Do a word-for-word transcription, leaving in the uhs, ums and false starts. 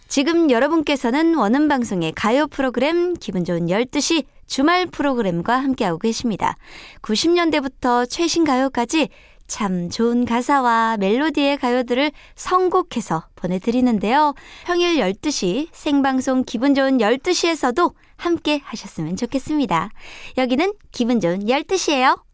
지금 여러분께서는 원음방송의 가요 프로그램 기분 좋은 열두 시 주말 프로그램과 함께하고 계십니다. 구십 년대부터 최신 가요까지 참 좋은 가사와 멜로디의 가요들을 선곡해서 보내드리는데요. 평일 열두 시 생방송 기분 좋은 열두 시에서도 함께 하셨으면 좋겠습니다. 여기는 기분 좋은 열두 시예요.